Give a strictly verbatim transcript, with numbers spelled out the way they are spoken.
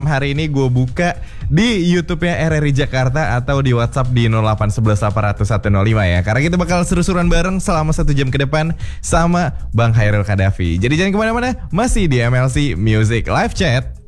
hari ini gue buka di YouTube-nya R R I Jakarta atau di WhatsApp di nol delapan satu satu delapan nol nol satu nol lima ya. Karena kita bakal seru-seruan bareng selama satu jam ke depan sama Bang Khairul Qaddafi. Jadi jangan kemana-mana, masih di M L C Music Live Chat.